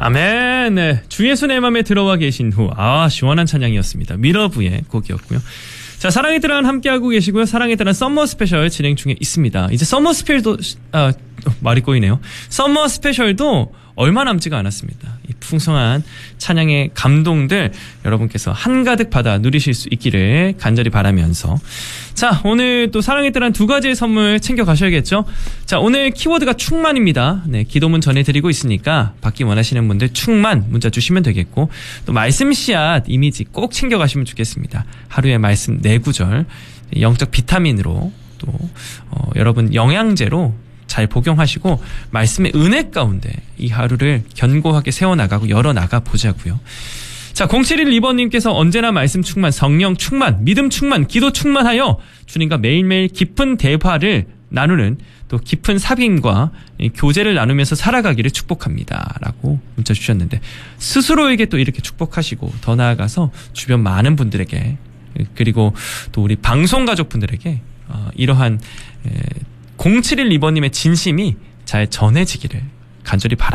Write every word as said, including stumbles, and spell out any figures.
아멘. 네. 주 예수 내 맘에 들어와 계신 후. 아, 시원한 찬양이었습니다. 미러브의 곡이었고요. 자, 사랑의 드란 함께하고 계시고요. 사랑의 드란 썸머 스페셜 진행 중에 있습니다. 이제 썸머 스페셜도, 아, 말이 꼬이네요. 썸머 스페셜도 얼마 남지가 않았습니다. 이 풍성한 찬양의 감동들 여러분께서 한가득 받아 누리실 수 있기를 간절히 바라면서, 자, 오늘 또 사랑의 드란 두 가지의 선물 챙겨 가셔야겠죠? 자, 오늘 키워드가 충만입니다. 네, 기도문 전해드리고 있으니까 받기 원하시는 분들 충만 문자 주시면 되겠고, 또 말씀 씨앗 이미지 꼭 챙겨 가시면 좋겠습니다. 하루에 말씀 네 구절 영적 비타민으로 또 어, 여러분 영양제로 잘 복용하시고 말씀의 은혜 가운데 이 하루를 견고하게 세워나가고 열어나가 보자고요. 자, 공칠일이 번님께서 언제나 말씀 충만, 성령 충만, 믿음 충만, 기도 충만하여 주님과 매일매일 깊은 대화를 나누는 또 깊은 삽입과 교제를 나누면서 살아가기를 축복합니다. 라고 문자 주셨는데, 스스로에게 또 이렇게 축복하시고 더 나아가서 주변 많은 분들에게, 그리고 또 우리 방송 가족분들에게 어, 이러한 에, 공칠일이 번님의 진심이 잘 전해지기를 간절히 바랍니다.